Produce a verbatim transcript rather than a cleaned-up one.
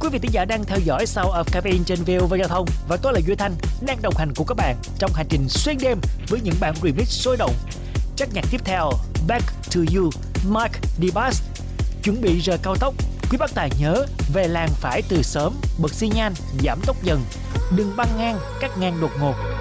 Quý vị thính giả đang theo dõi Sound of Caffeine trên vê o vê Giao thông và tôi là Duy Thanh đang đồng hành cùng các bạn trong hành trình xuyên đêm với những bản remix sôi động. Chắc nhạc tiếp theo Back to You, Mark DeBas. Chuẩn bị rời cao tốc, quý bác tài nhớ về làng phải từ sớm, bật xi nhan, giảm tốc dần, đừng băng ngang, cắt ngang đột ngột.